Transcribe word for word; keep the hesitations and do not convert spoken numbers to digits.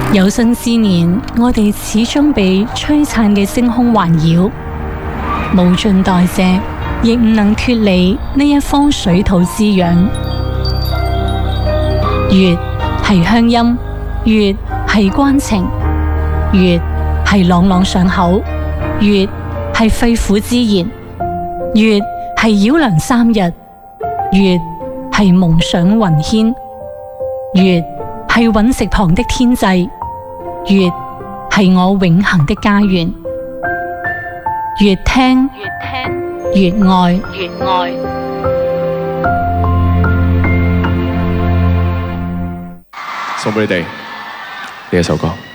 有生之年，我哋始終被璀璨嘅星空環繞，無盡代謝，亦唔能脫離呢一方水土滋養。月係鄉音，月係關情，月係朗朗上口，月係肺腑之言，月係繞梁三日，月係夢想雲牽，月係隕石旁的天際，月係我永恆的家園。越聽越聽越愛越愛。 送俾你哋呢一首歌。